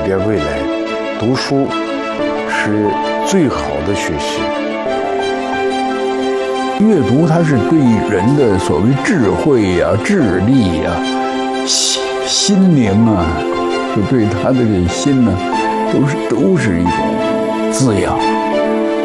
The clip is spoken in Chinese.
变未来，读书是最好的学习。 阅读它是对人的所谓智慧呀、智力呀、心灵啊，就对他的这心呢，都是一种滋养。